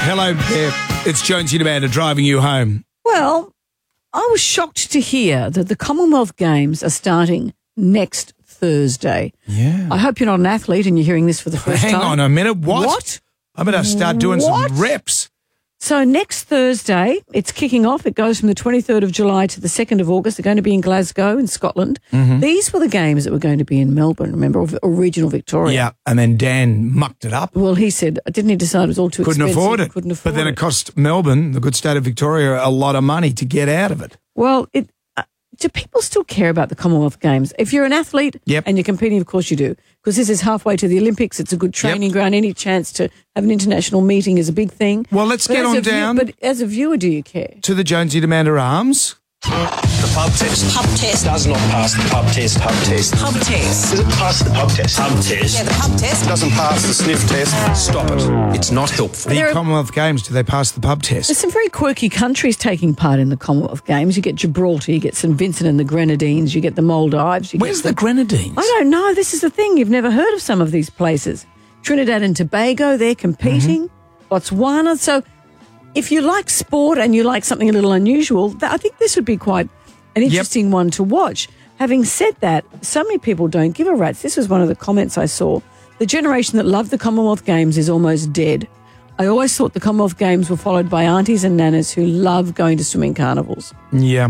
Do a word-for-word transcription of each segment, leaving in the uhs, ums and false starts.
Hello there. It's Jonesy and Amanda driving you home. Well, I was shocked to hear that the Commonwealth Games are starting next Thursday. Yeah. I hope you're not an athlete and you're hearing this for the first Hang time. on a minute. What? What? I better start doing What? some reps. So next Thursday, it's kicking off. It goes from the twenty-third of July to the second of August. They're going to be in Glasgow in Scotland. Mm-hmm. These were the games that were going to be in Melbourne, remember, or, or regional Victoria. Yeah, and then Dan mucked it up. Well, he said, didn't he decide it was all too Couldn't expensive? afford it. Couldn't afford But then it. it cost Melbourne, the good state of Victoria, a lot of money to get out of it. Well, it, uh, do people still care about the Commonwealth Games? If you're an athlete Yep. and you're competing, of course you do, because this is halfway to the Olympics. It's a good training Yep. ground. Any chance to have an international meeting is a big thing. Well, let's But get as on a view- down But as a viewer, do you care? to the Jonesy and Amanda Arms. The pub test. Pub test. Does not pass the pub test. Pub test. Pub test. Does it pass the pub test? Pub test. Yeah, the pub test. Doesn't pass the sniff test. Stop it. It's not helpful. The There are- Commonwealth Games, do they pass the pub There's test? some very quirky countries taking part in the Commonwealth Games. You get Gibraltar, you get Saint Vincent and the Grenadines, you get the Maldives. You Where's get the Grenadines? I don't know. This is the thing. You've never heard of some of these places. Trinidad and Tobago, they're competing. Mm-hmm. Botswana. So if you like sport and you like something a little unusual, th- I think this would be quite an interesting one to watch. Having said that, so many people don't give a rat's. This was one of the comments I saw. The generation that loved the Commonwealth Games is almost dead. I always thought the Commonwealth Games were followed by aunties and nanas who love going to swimming carnivals. Yeah.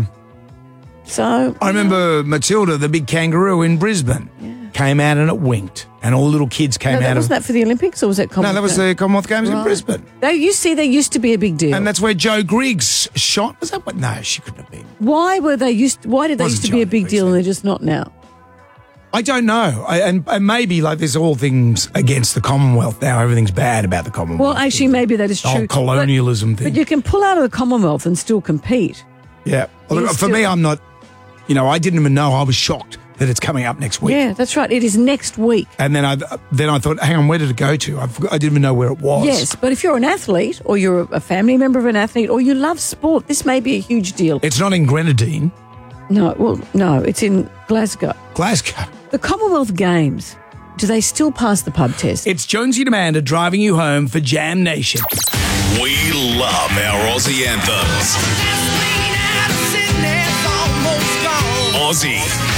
So I remember Matilda, the big kangaroo in Brisbane, came out and it winked. And all the little kids came no, that, out wasn't of... that for the Olympics or was that No, Commonwealth that was Games? the Commonwealth Games in Right. Brisbane. They, you see, they used to be a big deal. And that's where Joe Griggs shot. Was that what? No, she couldn't have been. Why were they used? Why did they Wasn't used to be a Johnny big Griggs deal and then. they're just not now? I don't know. I, and, and maybe like there's all things against the Commonwealth now. Everything's bad about the Commonwealth. Well, actually, maybe that is The whole true. colonialism but, thing. but you can pull out of the Commonwealth and still compete. Yeah. Well, You look, for still- me, I'm not, you know, I didn't even know. I was shocked that it's coming up next week. Yeah, that's right. It is next week. And then I then I thought, hang on, where did it go to? I, forgot, I didn't even know where it was. Yes, but if you're an athlete or you're a family member of an athlete or you love sport, this may be a huge deal. It's not in Grenadine, No, well, no, it's in Glasgow. Glasgow. The Commonwealth Games, do they still pass the pub test? It's Jonesy and Amanda driving you home for Jam Nation. We love our Aussie anthems. Aussie.